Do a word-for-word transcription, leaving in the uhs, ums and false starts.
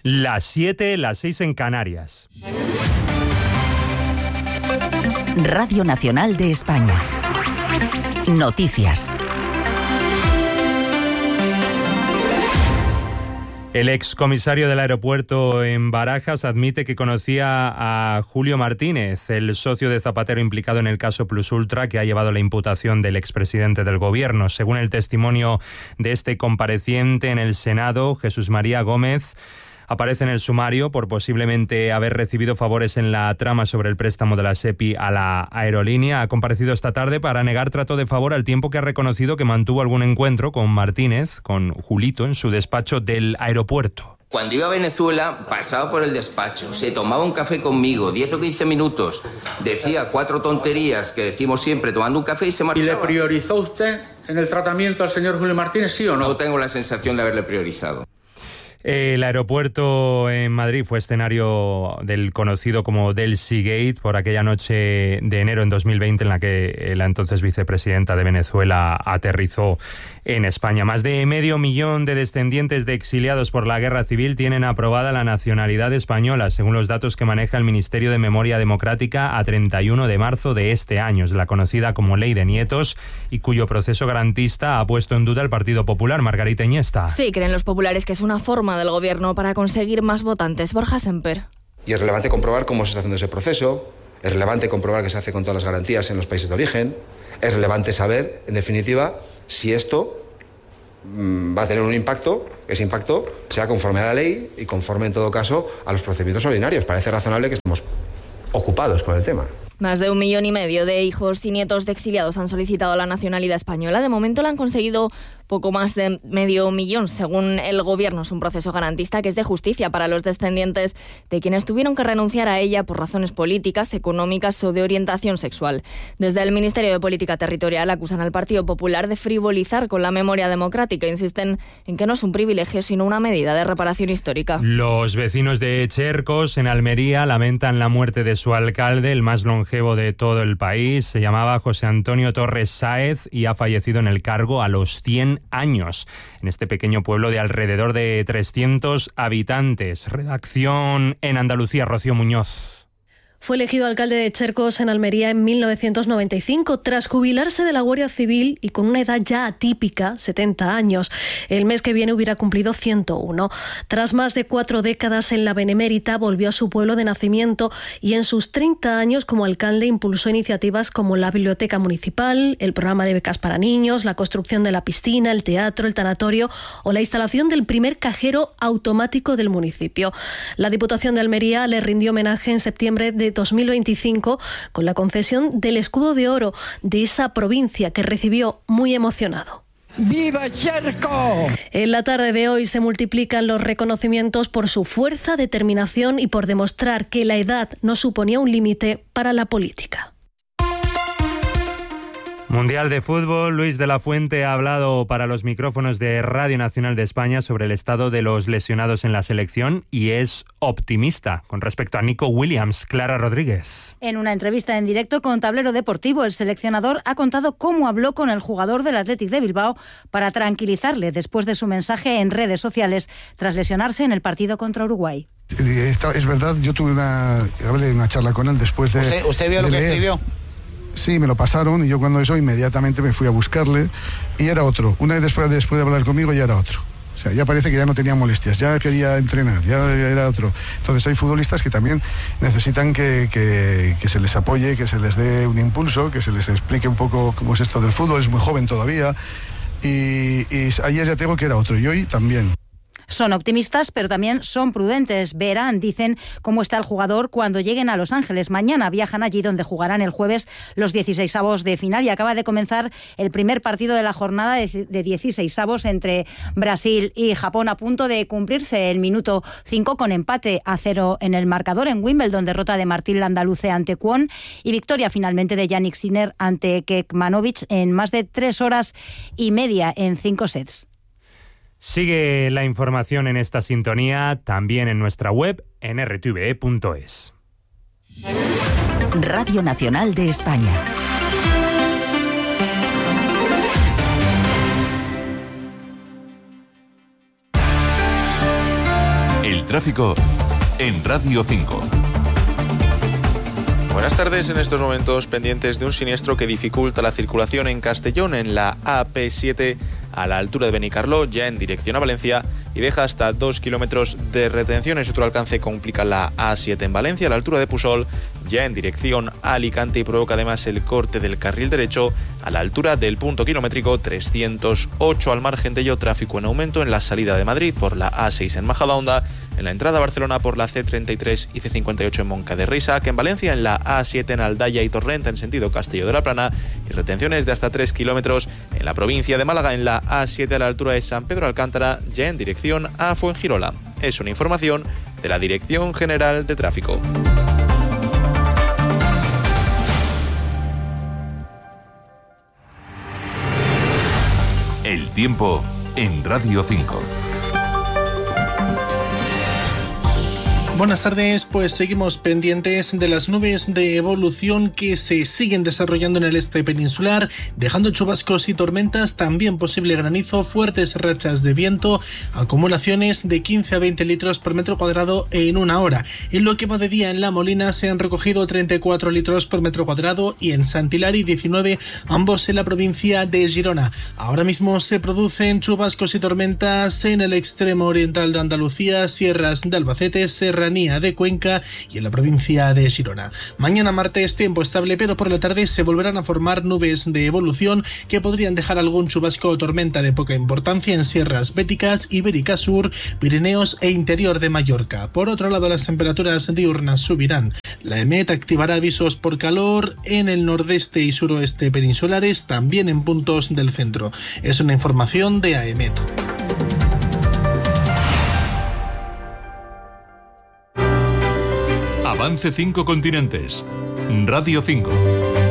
Las siete, las seis en Canarias. Radio Nacional de España. Noticias. El excomisario del aeropuerto en Barajas admite que conocía a Julio Martínez, el socio de Zapatero implicado en el caso Plus Ultra que ha llevado la imputación del expresidente del gobierno. Según el testimonio de este compareciente en el Senado, Jesús María Gómez aparece en el sumario por posiblemente haber recibido favores en la trama sobre el préstamo de la SEPI a la aerolínea. Ha comparecido esta tarde para negar trato de favor al tiempo que ha reconocido que mantuvo algún encuentro con Martínez, con Julito, en su despacho del aeropuerto. Cuando iba a Venezuela, pasaba por el despacho, se tomaba un café conmigo, diez o quince minutos, decía cuatro tonterías que decimos siempre tomando un café y se marchaba. ¿Y le priorizó usted en el tratamiento al señor Julio Martínez, sí o no? No tengo la sensación de haberle priorizado. El aeropuerto en Madrid fue escenario del conocido como Delcy Gate por aquella noche de enero en dos mil veinte en la que la entonces vicepresidenta de Venezuela aterrizó en España. Más de medio millón de descendientes de exiliados por la guerra civil tienen aprobada la nacionalidad española, según los datos que maneja el Ministerio de Memoria Democrática a treinta y uno de marzo de este año. Es la conocida como Ley de Nietos y cuyo proceso garantista ha puesto en duda el Partido Popular. Margarita Iniesta. Sí, creen los populares que es una forma del gobierno para conseguir más votantes. Borja Semper. Y es relevante comprobar cómo se está haciendo ese proceso, es relevante comprobar que se hace con todas las garantías en los países de origen, es relevante saber, en definitiva, si esto mmm, va a tener un impacto, que ese impacto sea conforme a la ley y conforme, en todo caso, a los procedimientos ordinarios. Parece razonable que estemos ocupados con el tema. Más de un millón y medio de hijos y nietos de exiliados han solicitado la nacionalidad española. De momento la han conseguido poco más de medio millón, según el gobierno. Es un proceso garantista que es de justicia para los descendientes de quienes tuvieron que renunciar a ella por razones políticas, económicas o de orientación sexual. Desde el Ministerio de Política Territorial acusan al Partido Popular de frivolizar con la memoria democrática. Insisten en que no es un privilegio, sino una medida de reparación histórica. Los vecinos de Chercos, en Almería, lamentan la muerte de su alcalde, el más longevo de todo el país. Se llamaba José Antonio Torres Sáez y ha fallecido en el cargo a los cien años, en este pequeño pueblo de alrededor de trescientos habitantes. Redacción en Andalucía, Rocío Muñoz. Fue elegido alcalde de Chercos en Almería en mil novecientos noventa y cinco, tras jubilarse de la Guardia Civil y con una edad ya atípica, setenta años. El mes que viene hubiera cumplido ciento uno. Tras más de cuatro décadas en la Benemérita, volvió a su pueblo de nacimiento y en sus treinta años como alcalde impulsó iniciativas como la Biblioteca Municipal, el programa de becas para niños, la construcción de la piscina, el teatro, el tanatorio o la instalación del primer cajero automático del municipio. La Diputación de Almería le rindió homenaje en septiembre de dos mil veinticinco con la concesión del escudo de oro de esa provincia que recibió muy emocionado. ¡Viva Cherco! En la tarde de hoy se multiplican los reconocimientos por su fuerza, determinación y por demostrar que la edad no suponía un límite para la política. Mundial de Fútbol. Luis de la Fuente ha hablado para los micrófonos de Radio Nacional de España sobre el estado de los lesionados en la selección y es optimista con respecto a Nico Williams. Clara Rodríguez. En una entrevista en directo con Tablero Deportivo, el seleccionador ha contado cómo habló con el jugador del Athletic de Bilbao para tranquilizarle después de su mensaje en redes sociales tras lesionarse en el partido contra Uruguay. Es verdad, yo tuve una, hablé una charla con él después de... ¿Usted, usted vio de lo que leer. escribió? Sí, me lo pasaron y yo cuando eso inmediatamente me fui a buscarle y era otro. Una vez después, después de hablar conmigo ya era otro. O sea, ya parece que ya no tenía molestias, ya quería entrenar, ya era otro. Entonces hay futbolistas que también necesitan que, que, que se les apoye, que se les dé un impulso, que se les explique un poco cómo es esto del fútbol, es muy joven todavía. Y, y ayer ya tengo que era otro y hoy también. Son optimistas, pero también son prudentes. Verán, dicen, cómo está el jugador cuando lleguen a Los Ángeles. Mañana viajan allí donde jugarán el jueves los dieciseisavos de final y acaba de comenzar el primer partido de la jornada de dieciseisavos entre Brasil y Japón, a punto de cumplirse el minuto cinco con empate a cero en el marcador. En Wimbledon, derrota de Martín Landaluce ante Kwon y victoria finalmente de Jannik Sinner ante Kekmanovic en más de tres horas y media en cinco sets. Sigue la información en esta sintonía, también en nuestra web, en r t v e punto es. Radio Nacional de España. El tráfico en Radio cinco. Buenas tardes. En estos momentos pendientes de un siniestro que dificulta la circulación en Castellón en la A P siete a la altura de Benicarló, ya en dirección a Valencia, y deja hasta dos kilómetros de retenciones. Otro alcance complica la A siete en Valencia a la altura de Pusol, ya en dirección a Alicante, y provoca además el corte del carril derecho a la altura del punto kilométrico trescientos ocho. Al margen de ello, tráfico en aumento en la salida de Madrid por la A seis en Majadahonda, en la entrada a Barcelona por la C treinta y tres y C cincuenta y ocho en Moncada que en Valencia, en la A siete en Aldaya y Torrent en sentido Castelló de la Plana, y retenciones de hasta tres kilómetros en la provincia de Málaga en la A siete a la altura de San Pedro Alcántara, ya en dirección a Fuengirola. Es una información de la Dirección General de Tráfico. El tiempo en Radio cinco. Buenas tardes, pues seguimos pendientes de las nubes de evolución que se siguen desarrollando en el este peninsular, dejando chubascos y tormentas, también posible granizo, fuertes rachas de viento, acumulaciones de quince a veinte litros por metro cuadrado en una hora. En lo que va de día en La Molina se han recogido treinta y cuatro litros por metro cuadrado y en Sant Hilari diecinueve, ambos en la provincia de Girona. Ahora mismo se producen chubascos y tormentas en el extremo oriental de Andalucía, sierras de Albacete, Serranía de Cuenca y en la provincia de Girona. Mañana martes tiempo estable, pero por la tarde se volverán a formar nubes de evolución que podrían dejar algún chubasco o tormenta de poca importancia en sierras béticas, Ibérica Sur, Pirineos e interior de Mallorca. Por otro lado, las temperaturas diurnas subirán. La EMET activará avisos por calor en el nordeste y suroeste peninsulares, también en puntos del centro. Es una información de AEMET. Avance cinco continentes. Radio cinco.